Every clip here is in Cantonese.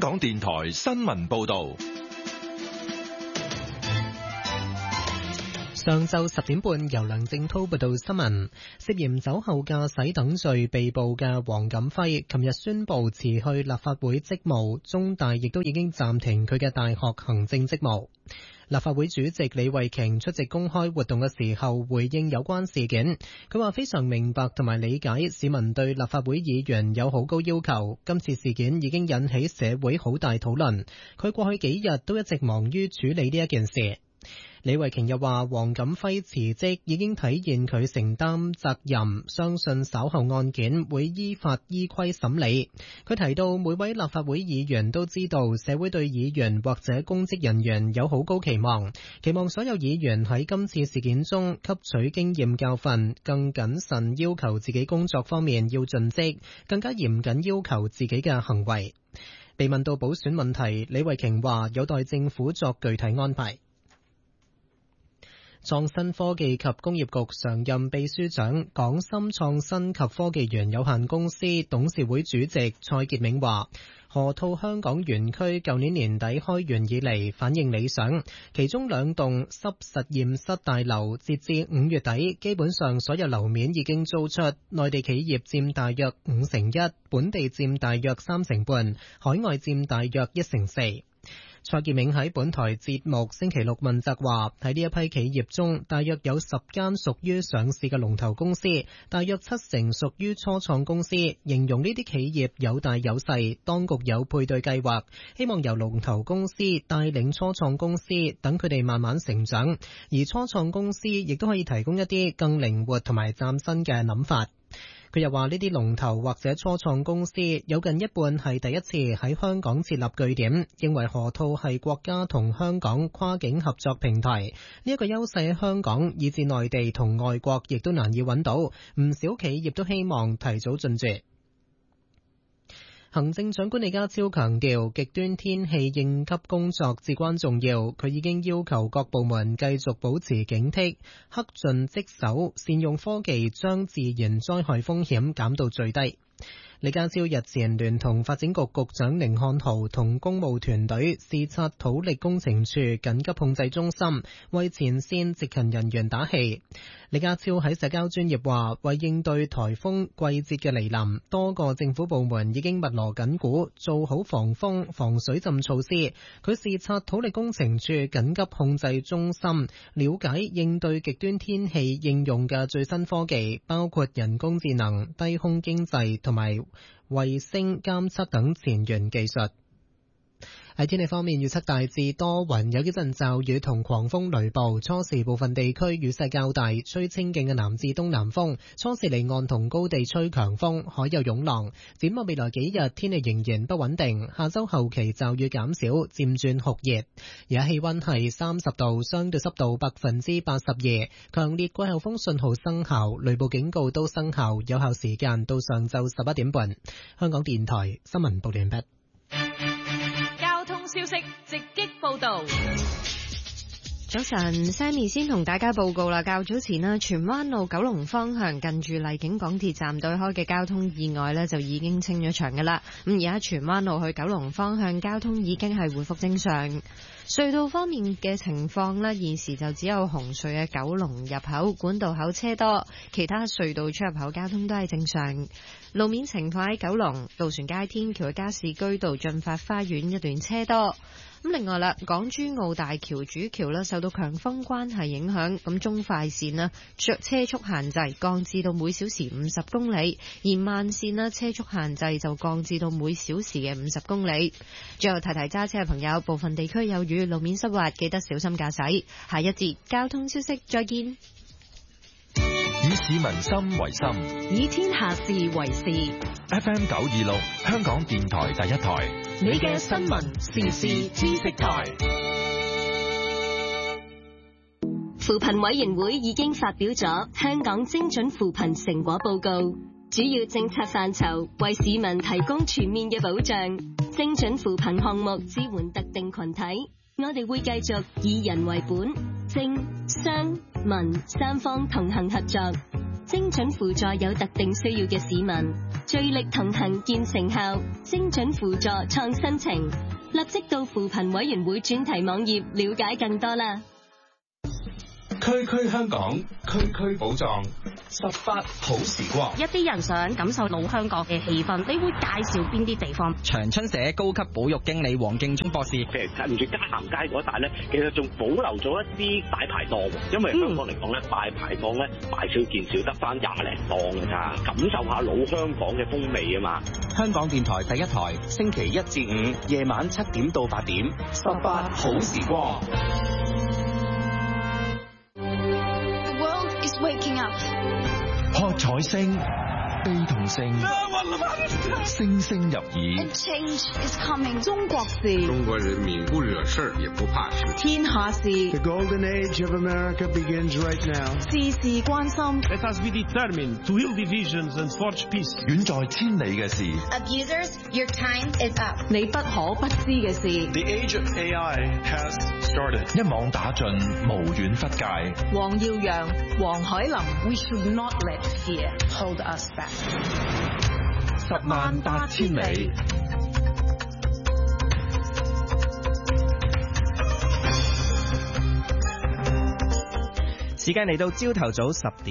港電台新聞報道。 上晝10點半，由梁正濤報道新聞。涉嫌酒後駕駛等罪被捕嘅黃錦輝，琴日宣布辭去立法會職務，中大亦都已經暫停佢嘅大學行政職務。立法會主席李慧瓊出席公開活動嘅時候，回應有關事件。佢話非常明白同埋理解市民對立法會議員有好高要求，今次事件已經引起社會好大討論。佢過去幾日都一直忙於處理呢一件事。李慧瓊又話黃錦輝辭職已經體現佢承擔責任，相信稍後案件會依法依規審理。佢提到每位立法會議員都知道社會對議員或者公職人員有好高期望，期望所有議員喺今次事件中吸取經驗教訓，更謹慎要求自己工作方面要盡職，更加嚴謹要求自己嘅行為。被問到補選問題，李慧瓊話有待政府作具體安排。創新科技及工業局常任秘書長、港深創新及科技園有限公司董事會主席蔡傑銘話，河套香港園區舊年年底開園以嚟反應理想，其中2棟濕實驗室大樓截至5月底，基本上所有樓面已經租出，內地企業佔大約51%，本地佔大約3%半，海外佔大約1%4%。蔡傑銘喺本台節目星期六問責話，喺呢一批企業中，大約有10間屬於上市嘅龍頭公司，大約70%屬於初創公司，形容呢啲企業有大有細，當局有配對計劃，希望由龍頭公司帶領初創公司，等佢哋慢慢成長，而初創公司亦都可以提供一啲更靈活同埋嶄新嘅諗法。佢又話呢啲龍頭或者初創公司有近一半係第一次喺香港設立據點，認為河套係國家同香港跨境合作平台，呢一個優勢喺香港以至內地同外國亦都難以揾到，唔少企業都希望提早進駐。行政長官李家超強調，極端天氣應急工作至關重要，佢已經要求各部門繼續保持警惕，克盡職守，善用科技將自然災害風險減到最低。李家超日前聯同發展局局長寧漢豪同公務團隊視察土力工程處緊急控制中心，為前線值勤人員打氣。李家超喺社交專頁話，為應對颱風季節嘅嚟臨，多個政府部門已經密鑼緊鼓，做好防風防水浸措施。佢視察土力工程處緊急控制中心，了解應對極端天氣應用嘅最新科技，包括人工智能、低空經濟同埋衛星監測等前沿技術。喺天氣方面，預測大致多雲，有幾陣驟雨同狂風雷暴，初時部分地區雨勢較大，吹清勁嘅南至東南風，初時離岸同高地吹強風，海有湧浪。展望未來幾日，天氣仍然不穩定，下周後期驟雨減少，漸轉酷熱。而家氣溫係30度，相對濕度82%，強烈季候風信號生效，雷暴警告都生效，有效時間到上晝11點半。香港電台新聞報道完畢。 消息直擊報道。 早晨 Sammy 先同大家報告啦。較早前呢，荃灣路九龍方向近住荔景港鐵站對開嘅交通意外呢，就已經清咗場噶啦。咁而家荃灣路去九龍方向交通已經係回復正常。隧道方面嘅情況呢，現時就只有紅隧嘅九龍入口管道口車多，其他隧道出入口交通都係正常。路面情況喺九龍渡船街天橋嘅加士居道進發花園一段車多。咁另外啦，港珠澳大橋主橋咧受到強風關係影響，咁中快線咧車速限制降至到每小時50公里，而慢線咧車速限制就降至到每小時嘅50公里。最後提提揸車嘅朋友，部分地區有雨，路面濕滑，記得小心駕駛。下一節交通消息再見。 以市民心為心， 以天下事為事。 FM 926，香港電台第一台， 你嘅新聞時事知識台。 扶貧委員會已經發表咗香港精準扶貧成果報告，主要政策範疇為市民提供全面嘅保障。精準扶貧項目支援特定群體，我哋會繼續以人為本，政商民三方同行合作， 精準輔助有特定需要嘅市民，聚力同行見成效，精準輔助創新程。立即到扶貧委員會專題網頁了解更多啦。 區區香港，區區寶藏，18好時光。 一啲人想感受老香港嘅氣氛，你會介紹邊啲地方？ 長春社高級保育經理黃敬聰博士， 譬如近住嘉咸街嗰帶咧，其實仲保留咗一啲大排檔，因為香港嚟講咧，大排檔咧大少見少，得翻20零檔㗎咋，感受下老香港嘅風味啊嘛。 香港電台第一台，星期1至5夜晚7點到8點，18好時光。 Waking up. 喝彩聲，悲痛聲，聲聲入耳。 And change is coming. 中國事， 中國人民不惹事也不怕事。 天下事。 The golden age of America begins right now. 事事關心。 Let us be determined to heal divisions and forge peace. 遠在千里嘅事。 Abusers, your time is up. 你不可不知嘅事。 The age of AI has started. 一網打盡，無遠弗屆。 黃耀揚、黃海林 ，We should not let fear hold us back. 108000里。 時間嚟到朝頭早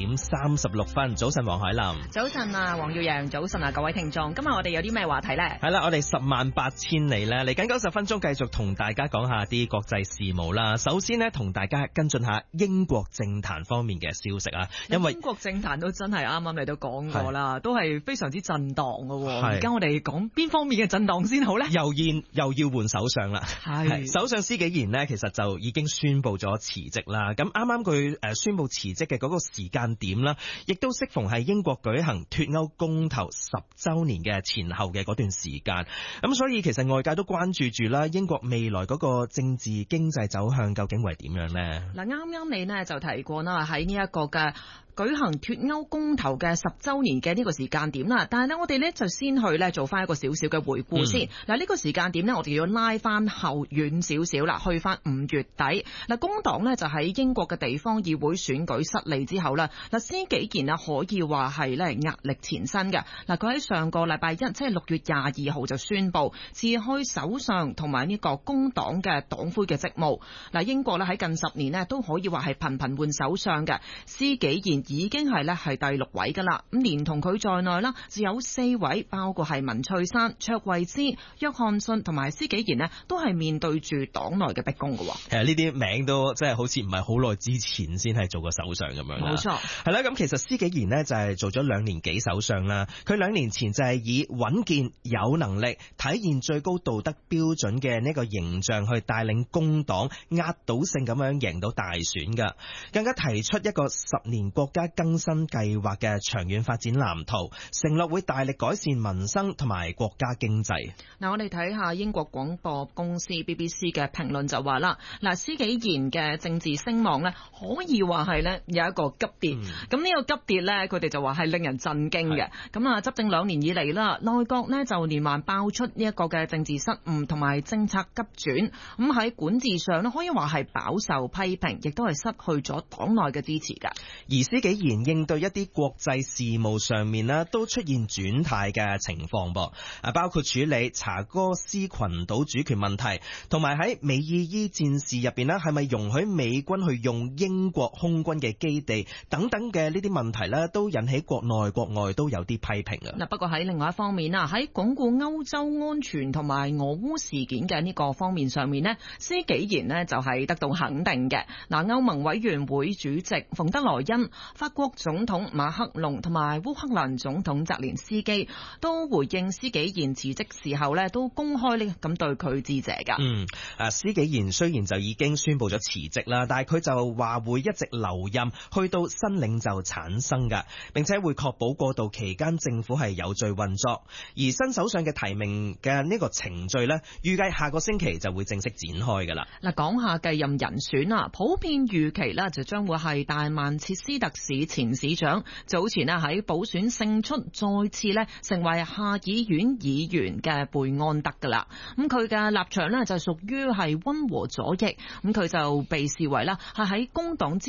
10:36，早晨黃海林， 早晨啊黃耀揚，早晨啊各位聽眾，今日我哋有啲咩話題呢？ 係啦，我哋108000里咧，嚟緊90分鐘繼續同大家講下啲國際事務啦。首先呢，同大家跟進下英國政壇方面嘅消息啊，因為英國政壇都真係啱啱你都講過啦，都係非常之震盪㗎喎。而家我哋講邊方面嘅震盪先好呢？ 又要換首相啦，係首相施紀賢呢，其實就已經宣布咗辭職啦。咁啱啱佢宣布辭職嘅嗰個時間點啦，亦都適逢係英國舉行脫歐公投10週年嘅前後嘅嗰段時間，咁所以其實外界都關注住啦，英國未來嗰個政治經濟走向究竟會點樣呢？ 嗱，啱啱你呢就提過啦，喺呢一個嘅舉行脫歐公投嘅10週年嘅呢個時間點啦，但係呢，我哋呢就先去呢做翻一個少少嘅回顧先。嗱，呢個時間點呢，我哋要拉翻後遠少少啦，去翻5月底。嗱，工黨呢就喺英國嘅地方議會選舉失利之後啦，嗱，施紀賢啊可以話係呢壓力纏身嘅。嗱，佢喺上個禮拜一，即係6月22號就宣布辭去首相同埋呢個工黨嘅黨魁嘅職務。嗱，英國呢喺近10年呢都可以話係頻頻換首相嘅，施紀賢已經係第6位噶啦，咁連同佢在內啦，就有4位，包括係文翠珊、卓慧思、約翰遜同埋施紀賢呢，都係面對住黨內嘅逼宮嘅。 其實呢啲名都即係好似唔係好耐之前先係做過首相咁樣啦。 冇錯， 係啦。咁其實施紀賢呢就係做咗2年幾首相啦。佢2年前就係以穩健、有能力、體現最高道德標準嘅呢個形象去帶領工黨壓倒性咁樣贏到大選噶，更加提出一個10年國家更新計劃嘅長遠發展藍圖，承諾會大力改善民生同埋國家經濟。 嗱，我哋睇下英國廣播公司 BBC 嘅評論就話啦，嗱，施紀賢嘅政治聲望呢，可以話係呢有一個急跌。咁呢個急跌呢，佢哋就話係令人震驚嘅。咁啊，執政2年以嚟啦，內閣呢就連環爆出呢一個嘅政治失誤同埋政策急轉。咁喺管治上呢，可以話係飽受批評，亦都係失去咗黨內嘅支持㗎。 而施紀賢應對一啲國際事務上面呢，都出現轉態嘅情況噃，包括處理查哥斯群島主權問題，同埋喺美伊伊戰事入邊呢，係咪容許美軍去用英國空軍嘅基地等等嘅呢啲問題呢，都引起國內國外都有啲批評啊。 嗱，不過喺另外一方面啊，喺鞏固歐洲安全同埋俄烏事件嘅呢個方面上面呢，施紀賢呢就係得到肯定嘅。嗱，歐盟委員會主席馮德萊恩、法國總統馬克龍同埋烏克蘭總統澤連斯基都回應施紀賢辭職時候呢，都公開呢咁對佢致謝噶。 施紀賢雖然就已經宣布咗辭職啦，但係佢就話會一直留任，去到新領袖產生噶，並且會確保過渡期間政府係有序運作。而新首相嘅提名嘅呢個程序呢，預計下個星期就會正式展開噶啦。 嗱，講下繼任人選啊，普遍預期呢就將會係大曼徹斯特市前市長，早前呢喺補選勝出，再次呢成為下議院議員嘅貝安德噶啦。咁佢嘅立場呢就屬於係溫和左翼，咁佢就被視為啦係喺工黨之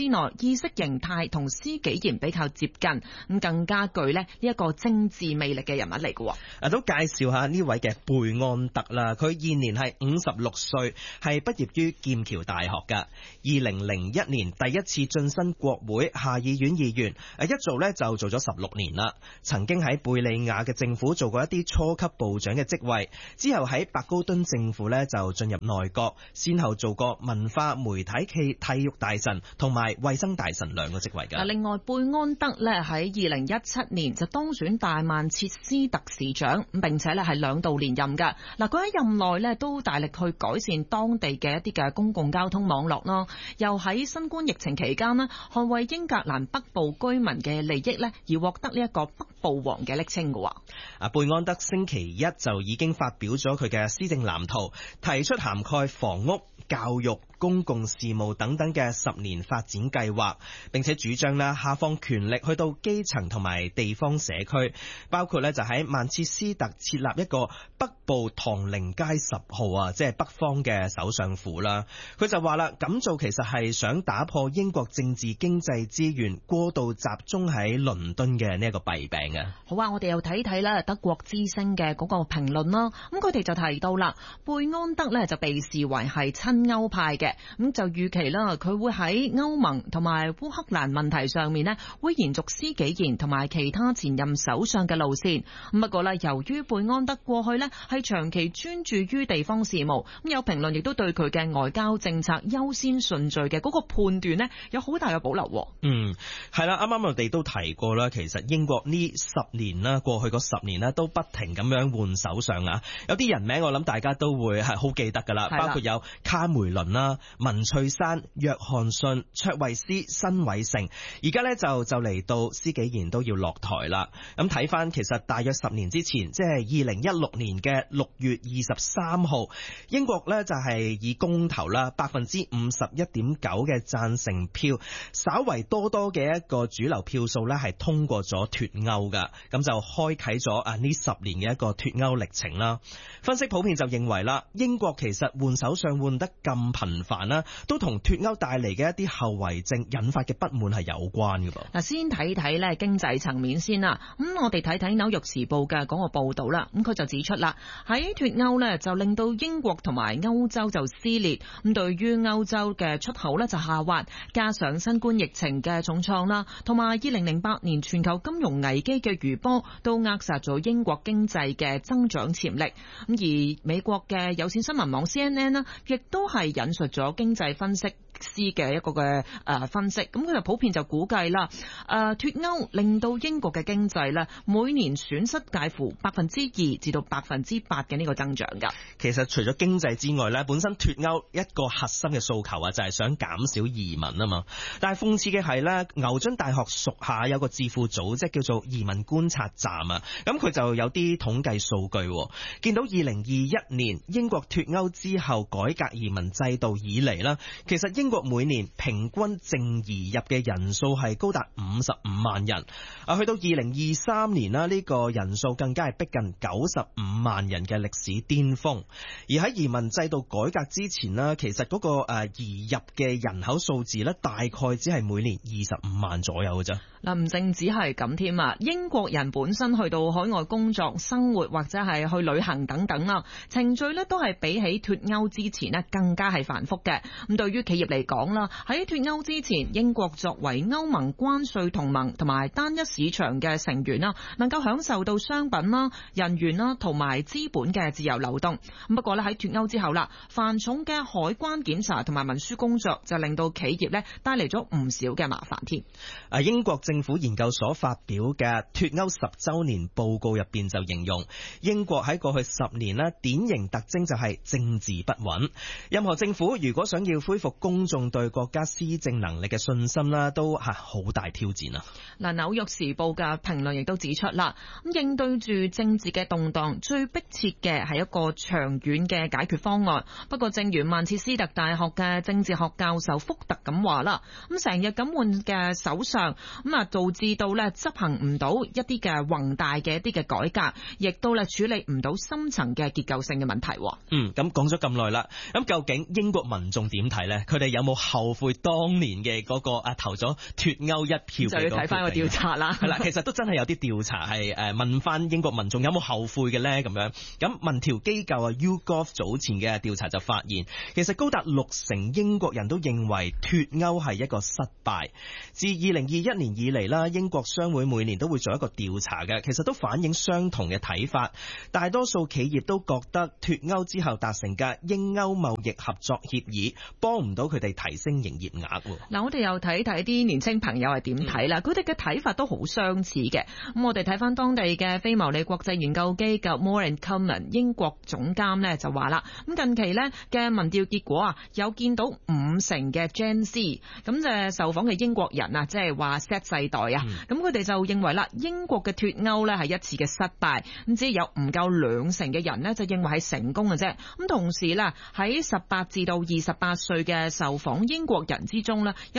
之內，意識形態同施紀賢比較接近，咁更加具呢一個政治魅力嘅人物嚟嘅。 都介紹下呢位嘅貝安特啦，佢現年係56歲，係畢業於劍橋大學㗎。2001年第一次晉身國會下議院議員，一做呢就做咗16年啦。曾經喺貝利亞嘅政府做過一啲初級部長嘅職位，之後喺白高敦政府呢就進入內閣，先後做過文化媒體暨體育大臣同埋衛生大臣兩個職位㗎。 另外貝安德呢喺2017年就當選大曼徹斯特市長，並且呢係2度連任㗎。嗱，佢喺任內呢都大力去改善當地嘅一啲嘅公共交通網絡啦，又喺新冠疫情期間呢捍衛英格蘭北部居民嘅利益呢，而獲得呢一個北部王嘅昵稱㗎。 貝安德星期一就已經發表咗佢嘅施政藍圖，提出涵蓋房屋、教育、公共事務等等嘅10年發展計劃，並且主張咧下放權力去到基層同埋地方社區，包括咧就喺曼徹斯特設立一個北部唐寧街10號即係北方嘅首相府啦。佢就話啦，咁做其實係想打破英國政治經濟資源過度集中喺倫敦嘅呢一個弊病嘅。 好啊，我哋又睇睇咧德國之聲嘅嗰個評論啦。咁佢哋就提到啦，貝安德咧就被視為係親歐派嘅。咁就預期啦，佢會喺歐盟同埋烏克蘭問題上面呢，會延續施紀賢同埋其他前任首相嘅路線。不過呢，由於貝安德過去呢係長期專注於地方事務，咁有評論亦都對佢嘅外交政策優先順序嘅嗰個判斷呢有好大嘅保留。 係啦，啱啱我哋都提過啦，其實英國呢10年啦，過去嗰10年啦，都不停咁樣換首相啊。有啲人名我諗大家都會係好記得噶啦，包括有卡梅倫啦、文翠珊、約翰遜、卓慧斯、辛偉誠，而家呢就嚟到施紀賢都要落台啦。咁睇翻其實大約10年之前，即係2016年嘅6月23號，英國呢就係以公投啦51.9%嘅贊成票，稍為多嘅一個主流票數呢係通過咗脫歐噶，咁就開啟咗呢10年嘅一個脫歐歷程啦。分析普遍就認為啦，英國其實換首相換得咁頻繁啦，都同脫歐帶嚟嘅一啲後遺症引發嘅不滿係有關嘅噃。 先睇睇咧經濟層面先啦。我哋睇睇紐約時報嘅嗰個報導啦。佢就指出啦，喺脫歐呢就令到英國同埋歐洲就撕裂。對於歐洲嘅出口呢就下滑，加上新冠疫情嘅重創啦，同埋2008年全球金融危機嘅餘波，都扼殺咗英國經濟嘅增長潛力。而美國嘅有線新聞網 CNN 呢，亦都係引述咗經濟分析師嘅一個嘅分析，咁佢就普遍就估計啦，脫歐令到英國嘅經濟咧每年損失介乎2%至到8%嘅呢個增長噶。 其實除咗經濟之外咧，本身脫歐一個核心嘅訴求就係想減少移民啊嘛。但係諷刺嘅係咧，牛津大學屬下有個智庫組織叫做移民觀察站啊，咁佢就有啲統計數據，見到2021年英國脫歐之後改革移民制度以嚟啦，其實英國每年平均淨移入嘅人數係高達55萬人，去到2023年啦，呢個人數更加係逼近95萬人嘅歷史巔峰。而喺移民制度改革之前啦，其實嗰個移入嘅人口數字咧，大概只係每年25萬左右嘅啫。 嗱，唔淨止係咁添啊！英國人本身去到海外工作、生活或者係去旅行等等啦，程序咧都係比起脫歐之前咧更加係繁複嘅。咁對於企業嚟講啦，喺脫歐之前，英國作為歐盟關稅同盟同埋單一市場嘅成員啦，能夠享受到商品啦、人員啦同埋資本嘅自由流動。不過咧喺脫歐之後啦，繁重嘅海關檢查同埋文書工作就令到企業咧帶嚟咗唔少嘅麻煩添。 英國政府研究所發表嘅脫歐10週年報告入邊就形容，英國喺過去10年咧典型特徵就係政治不穩。任何政府如果想要恢復公眾對國家施政能力嘅信心啦，都係好大挑戰啊！ 嗱，紐約時報嘅評論亦都指出啦，咁應對住政治嘅動盪，最迫切嘅係一個長遠嘅解決方案。不過，正如曼徹斯特大學嘅政治學教授福特咁話啦，咁成日咁換嘅首相，咁啊導致到咧執行唔到一啲嘅宏大嘅一啲嘅改革，亦都咧處理唔到深層嘅結構性嘅問題。 咁講咗咁耐啦，咁究竟英國民眾點睇呢？佢哋有冇後悔當年嘅嗰個投咗脫歐一票嘅， 就要睇翻個調查啦。 係啦，其實都真係有啲調查係問翻英國民眾有冇後悔嘅咧咁樣。咁民調機構YouGov 早前嘅調查就發現，其實高達60%英國人都認為脫歐係一個失敗。自2021年以嚟啦，英國商會每年都會做一個調查嘅，其實都反映相同嘅睇法。大多數企業都覺得脫歐之後達成嘅英歐貿易合作協議幫唔到佢哋提升營業額。 嗱，我哋又睇睇啲年輕朋友係點睇啦，佢哋嘅睇法都好相似嘅。咁我哋睇翻當地嘅非牟利國際研究機構 Moore & Company 英國總監呢就話啦，咁近期呢嘅民調結果啊，有見到50%嘅 Gen Z 咁就受訪嘅英國人啊，即係話 Z 世代啊，咁佢哋就認為啦，英國嘅脫歐呢係一次嘅失敗，咁只有唔夠20%嘅人呢就認為係成功嘅啫。咁同時呢，喺18至到28歲嘅受訪英國人之中呢，有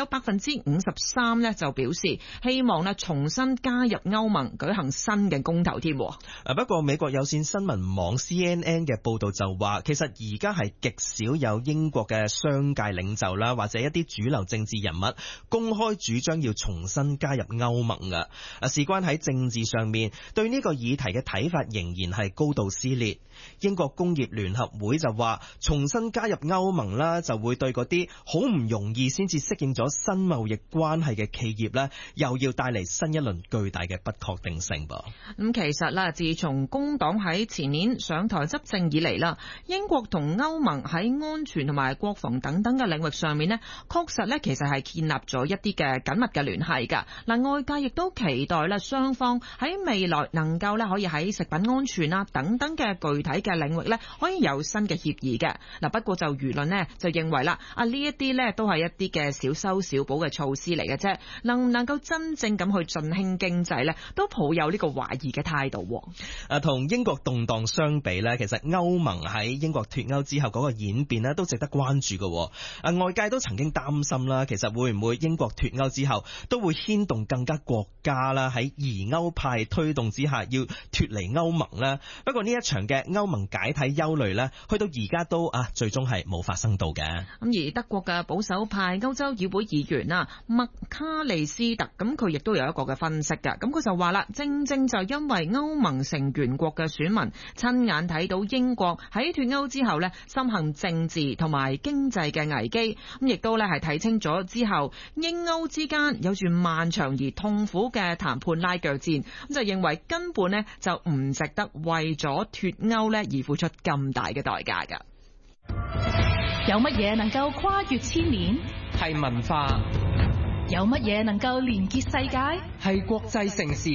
53%呢就表示希望呢重新加入歐盟，舉行新嘅公投添。 不過美國有線新聞網 CNN 嘅報道就話，其實而家係極少有英國嘅商界領袖啦，或者一啲主流政治人物公開主張要重新加入歐盟嘅。事關喺政治上面對呢個議題嘅睇法仍然係高度撕裂。英國工業聯合會就話，重新加入歐盟啦，就會對嗰啲好唔容易先至適應咗新貿易關係嘅企業咧，又要帶嚟新一輪巨大嘅不確定性噃。 咁其實啦，自從工黨喺前年上台執政以嚟啦，英國同歐盟喺安全同埋國防等等嘅領域上面呢，確實咧其實係建立咗一啲嘅緊密嘅聯繫㗎。嗱，外界亦都期待咧雙方喺未來能夠咧可以喺食品安全啊等等嘅具體嘅領域咧可以有新嘅協議嘅。嗱，不過就輿論呢就認為啦，呢一啲咧都係一啲嘅小修小補嘅措施嚟嘅啫，能唔能夠真正咁去振興經濟咧，都抱有呢個懷疑嘅態度。 同英國動盪相比咧，其實歐盟喺英國脫歐之後嗰個演變咧都值得關注嘅。外界都曾經擔心啦，其實會唔會英國脫歐之後都會牽動更加國家啦喺疑歐派推動之下要脫離歐盟咧？不過呢一場嘅歐盟解體憂慮咧，去到而家都最終係冇發生到嘅。 咁而德國嘅保守派歐洲議會議員麥卡利斯特，咁佢亦都有一個嘅分析㗎。咁佢就話啦，正正就因為歐盟成員國嘅選民親眼睇到英國喺脫歐之後呢，深陷政治同埋經濟嘅危機，咁亦都呢係睇清咗之後英歐之間有住漫長而痛苦嘅談判拉鋸戰，咁就認為根本呢就唔值得為咗脫歐呢而付出咁大嘅代價㗎。 有乜嘢能夠跨越千年？ 係文化。 有乜嘢能夠連結世界？ 係國際盛事。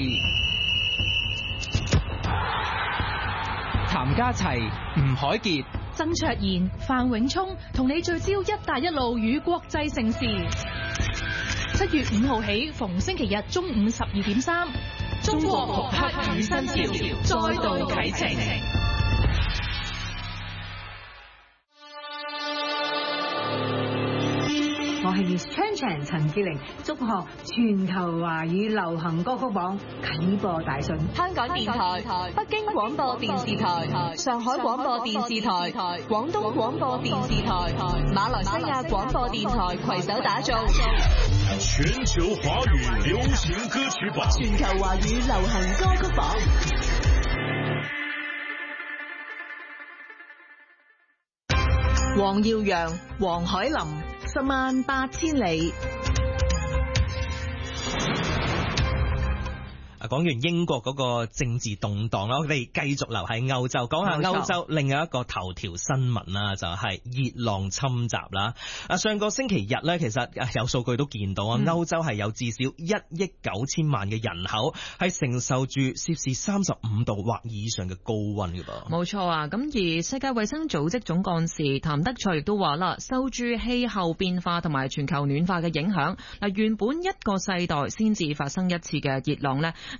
譚家齊、吳海傑、 曾卓賢、范永聰同你聚焦一帶一路與國際盛事。7月5號起，逢星期日中午12.3，中國復刻與新潮再度啟程。 我係 Miss Chan Chan 陳潔玲，祝賀全球華語流行歌曲榜啟播大順。 香港電台、北京廣播電視台、上海廣播電視台、廣東廣播電視台、馬來西亞廣播電台攜手打造全球華語流行歌曲榜。 全球華語流行歌曲榜。黃耀揚、黃海林，10萬8千里。 講完英國嗰個政治動盪啦，我哋繼續留喺歐洲，講下歐洲另外一個頭條新聞啦，就係熱浪侵襲啦。上個星期日咧，其實有數據都見到歐洲係有至少1億9千萬嘅人口係承受住攝氏35度或以上嘅高溫㗎噃。 冇錯啊，咁而世界衛生組織總幹事譚德塞亦都話啦，受住氣候變化同埋全球暖化嘅影響，原本一個世代先至發生一次嘅熱浪呢，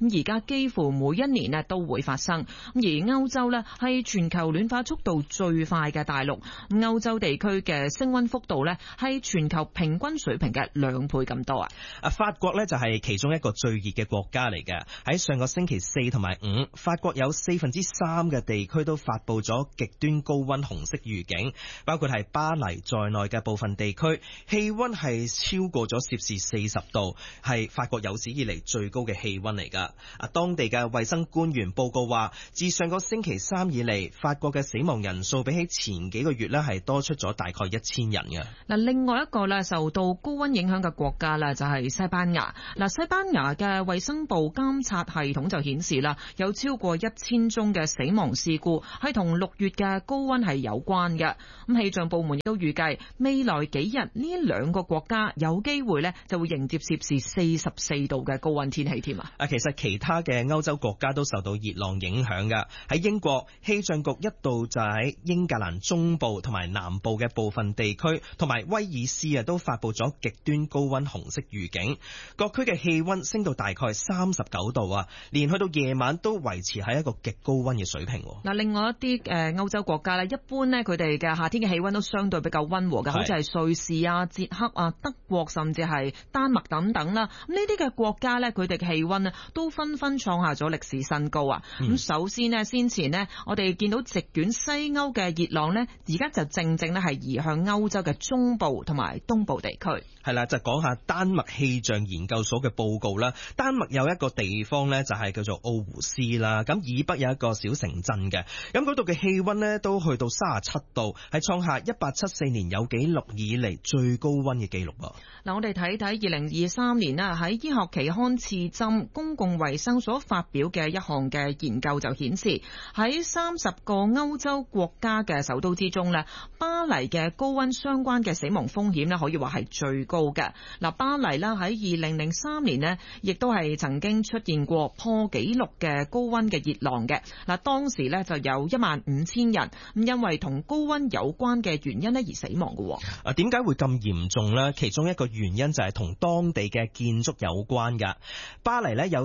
咁而家幾乎每一年咧都會發生。而歐洲咧係全球暖化速度最快嘅大陸，歐洲地區嘅升溫幅度咧係全球平均水平嘅2倍咁多啊！ 法國咧就係其中一個最熱嘅國家嚟嘅。喺上個星期4同埋5，法國有3/4嘅地區都發佈咗極端高溫紅色預警，包括係巴黎在內嘅部分地區，氣溫係超過咗攝氏40度，係法國有史以嚟最高嘅氣溫嚟噶。當地嘅衛生官員報告話，自上個星期3以嚟，法國嘅死亡人數比起前幾個月呢係多出咗大概1000人嘅。 嗱，另外一個咧受到高溫影響嘅國家咧就係西班牙。嗱，西班牙嘅衛生部監察系統就顯示啦，有超過1000宗嘅死亡事故係同6月嘅高溫係有關嘅。咁氣象部門亦都預計未來幾日呢2個國家有機會咧就會迎接攝氏44度嘅高溫天氣添啊！ 其實其他嘅歐洲國家都受到熱浪影響㗎。喺英國，氣象局一度就喺英格蘭中部同埋南部嘅部分地區同埋威爾斯都發佈咗極端高溫紅色預警，各區嘅氣溫升到大概39度啊，連去到夜晚都維持喺一個極高溫嘅水平。 嗱，另外一啲歐洲國家咧，一般咧佢哋嘅夏天嘅氣溫都相對比較溫和嘅，好似係瑞士啊、捷克啊、德國甚至係丹麥等等啦。咁呢啲嘅國家咧，佢哋嘅氣溫咧都紛紛創下咗歷史新高啊！咁首先咧，先前咧，我哋見到席捲西歐嘅熱浪咧，而家就正正咧係移向歐洲嘅中部同埋東部地區。 係啦，就講下丹麥氣象研究所嘅報告啦。丹麥有一個地方咧，就係叫做奧胡斯啦。咁以北有一個小城鎮嘅，咁嗰度嘅氣溫咧都去到37度，係創下1874年有紀錄以嚟最高溫嘅紀錄噃。 嗱，我哋睇睇2023年啦，喺醫學期刊《刺針公共衛生》所發表嘅一項嘅研究就顯示，喺30個歐洲國家嘅首都之中咧，巴黎嘅高溫相關嘅死亡風險咧，可以話係最高嘅。嗱，巴黎啦喺2003年咧，亦都係曾經出現過破紀錄嘅高溫嘅熱浪嘅。嗱，當時咧就有15000人咁因為同高溫有關嘅原因咧而死亡嘅。 點解會咁嚴重呢？其中一個原因就係同當地嘅建築有關㗎。巴黎咧有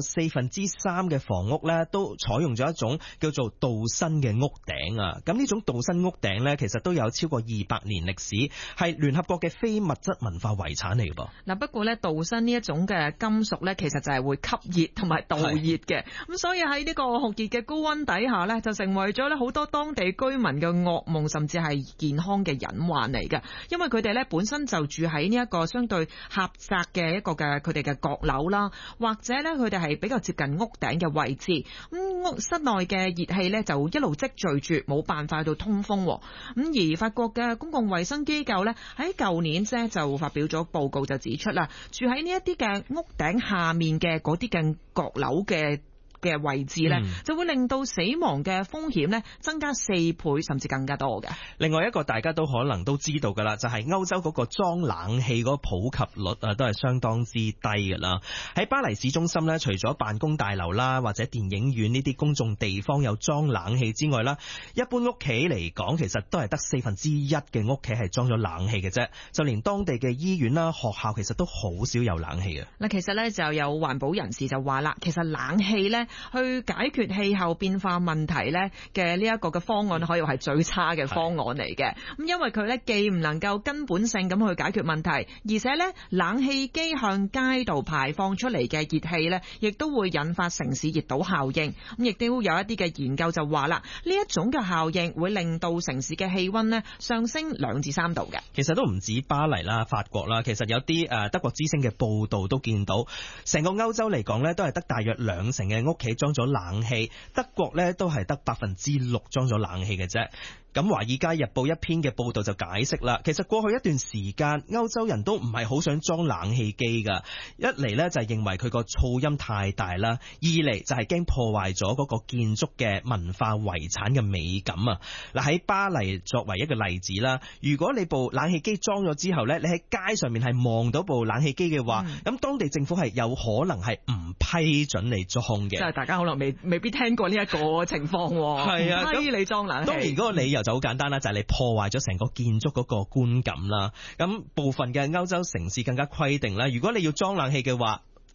3/4嘅房屋咧都採用咗一種叫做鍍鋅嘅屋頂啊。咁呢種鍍鋅屋頂咧，其實都有超過200年歷史，係聯合國嘅非物質文化遺產嚟嘅噃。 嗱，不過咧鍍鋅呢一種嘅金屬咧，其實就係會吸熱同埋導熱嘅。咁所以喺呢個酷熱嘅高溫底下咧，就成為咗咧好多當地居民嘅噩夢，甚至係健康嘅隱患嚟嘅。因為佢哋咧本身就住喺呢一個相對狹窄嘅一個嘅佢哋嘅閣樓啦，或者咧佢哋係比較接近屋頂嘅位置，屋室內嘅熱氣咧就一路積聚住，冇辦法到通風。咁而法國嘅公共衛生機構咧喺舊年啫就發表咗報告，就指出啦，住喺呢一啲嘅屋頂下面嘅嗰啲嘅閣樓嘅位置咧，就會令到死亡嘅風險咧增加4倍甚至更加多嘅。 另外一個大家都可能都知道噶啦，就係歐洲嗰個裝冷氣嗰個普及率都係相當之低噶啦。喺巴黎市中心咧，除咗辦公大樓啦或者電影院呢啲公眾地方有裝冷氣之外啦，一般屋企嚟講其實都係得1/4嘅屋企係裝咗冷氣嘅啫。就連當地嘅醫院啦、學校其實都好少有冷氣嘅。 嗱，其實咧就有環保人士就話啦，其實冷氣咧去解決氣候變化問題咧嘅呢一個嘅方案可以話係最差嘅方案嚟嘅。咁因為佢咧既唔能夠根本性咁去解決問題，而且咧冷氣機向街道排放出嚟嘅熱氣咧，亦都會引發城市熱島效應。咁亦都有一啲嘅研究就話啦，呢一種嘅效應會令到城市嘅氣溫咧上升2至3度嘅。 其實都唔止巴黎啦、法國啦，其實有啲德國之聲嘅報道都見到，成個歐洲嚟講咧都係得大約2成嘅屋企裝咗冷氣，德國咧都係得6%裝咗冷氣嘅啫。咁《華爾街日報》一篇嘅報導就解釋啦，其實過去一段時間歐洲人都唔係好想裝冷氣機㗎，一嚟呢，就係認為佢個噪音太大啦，二嚟就係驚破壞咗嗰個建築嘅文化遺產嘅美感啊！嗱，喺巴黎作為一個例子啦，如果你部冷氣機裝咗之後呢，你喺街上面係望到部冷氣機嘅話，咁當地政府係有可能係唔批准你裝嘅。 即係大家可能未必聽過呢一個情況喎。係啊，批你裝冷氣。 當然嗰個理由就好簡單啦，就係你破壞咗成個建築嗰個觀感啦。咁部分嘅歐洲城市更加規定啦，如果你要裝冷氣嘅話，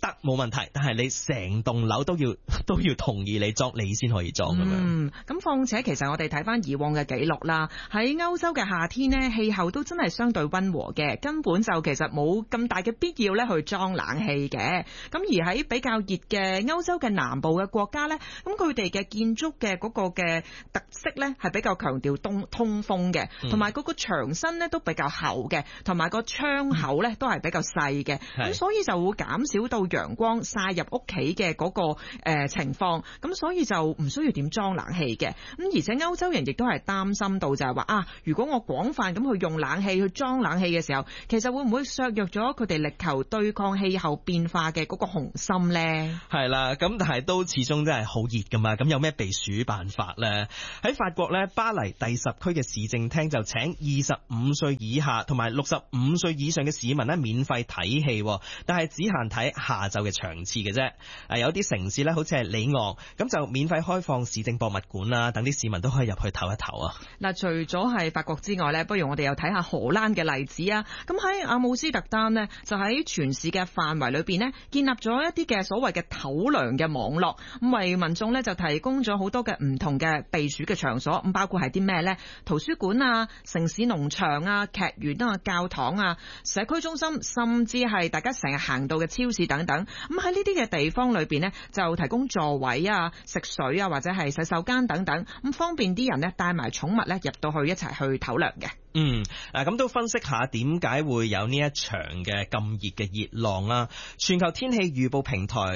得冇問題，但係你成棟樓都要同意你裝，你先可以裝咁樣。 咁況且其實我哋睇翻以往嘅記錄啦，喺歐洲嘅夏天呢，氣候都真係相對溫和嘅，根本就其實冇咁大嘅必要咧去裝冷氣嘅。咁而喺比較熱嘅歐洲嘅南部嘅國家呢，咁佢哋嘅建築嘅嗰個嘅特色呢，係比較強調通風嘅，同埋嗰個牆身呢都比較厚嘅，同埋個窗口呢都係比較細嘅，咁所以就會減少到陽光曬入屋企嘅嗰個情況，咁所以就唔需要點裝冷氣嘅。咁而且歐洲人亦都係擔心到就係話如果我廣泛咁去用冷氣去裝冷氣嘅時候，其實會唔會削弱咗佢哋力求對抗氣候變化嘅嗰個雄心呢？ 係啦，咁但係都始終真係好熱噶嘛，咁有咩避暑辦法呢？喺法國呢，巴黎第10區嘅市政廳就請25歲以下同埋65歲以上嘅市民呢免費睇戲，但係只限睇下晝嘅場次嘅啫。有啲城市呢，好似係里昂，咁就免費開放市政博物館啦，等啲市民都可以入去唞一唞啊。 嗱，除咗係法國之外呢，不如我哋又睇下荷蘭嘅例子啊。咁喺阿姆斯特丹呢，就喺全市嘅範圍裏邊呢，建立咗一啲嘅所謂嘅唞涼嘅網絡，咁為民眾呢，就提供咗好多嘅唔同嘅避暑嘅場所，咁包括係啲咩呢？圖書館啊、城市農場啊、劇院啊、教堂啊、社區中心，甚至係大家成日行到嘅超市等等。咁喺呢啲嘅地方裏邊呢，就提供座位啊、食水啊，或者係洗手間等等，咁方便啲人呢帶埋寵物呢入到去一齊去唞涼嘅。 咁都分析下點解會有呢一場嘅咁熱嘅熱浪啦。全球天氣預報平台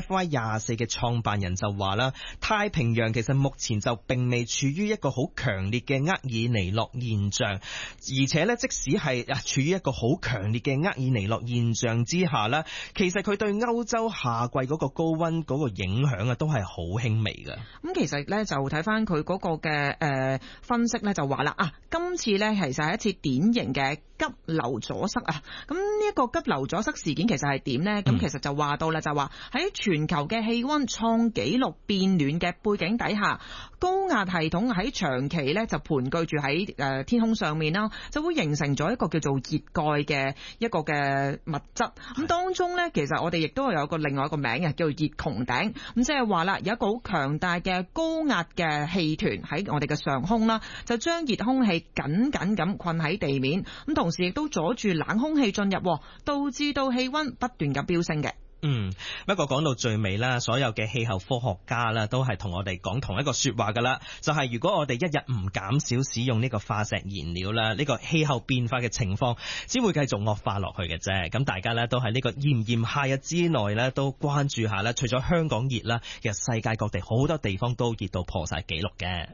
WFY24 嘅創辦人就話啦，太平洋其實目前就並未處於一個好強烈嘅厄爾尼諾現象，而且呢，即使係處於一個好強烈嘅厄爾尼諾現象之下呢，其實佢對歐洲夏季嗰個高溫嗰個影響都係好輕微嘅。咁其實呢，就睇翻佢嗰個嘅分析呢，就話啦今次呢，其實係一次典型嘅急流阻塞啊！咁呢一個急流阻塞事件其實係點呢？咁其實就話到啦，就話喺全球嘅氣溫創紀錄變暖嘅背景底下，高壓系統喺長期呢就盤踞住喺天空上面啦，就會形成咗一個叫做熱蓋嘅一個嘅物質。咁當中呢，其實我哋亦都有另外一個名嘅，叫做熱穹頂。咁即係話啦，有一個好強大嘅高壓嘅氣團喺我哋嘅上空啦，就將熱空氣緊咁困喺地面，咁同時亦都阻住冷空氣進入，導致到氣溫不斷咁飆升嘅。 不過講到最尾啦，所有嘅氣候科學家啦，都係同我哋講同一個說話噶啦，就係如果我哋一日唔減少使用呢個化石燃料啦，呢個氣候變化嘅情況只會繼續惡化落去嘅啫。咁大家呢都喺呢個炎炎夏日之內呢都關注下啦。除咗香港熱啦，其實世界各地好多地方都熱到破晒紀錄嘅。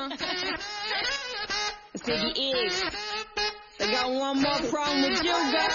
Ziggy Iggs, I got one more problem with you, girl.